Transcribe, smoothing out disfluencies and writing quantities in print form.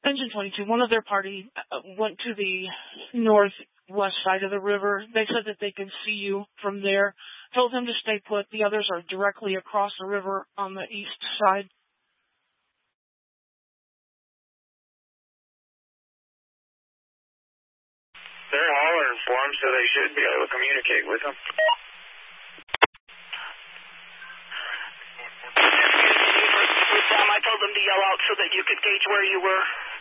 Engine 22, one of their party went to the northwest side of the river. They said that they can see you from there. Told them to stay put. The others are directly across the river on the east side. They're hollering for them, so they should be able to communicate with them. I told them to yell out so that you could gauge where you were.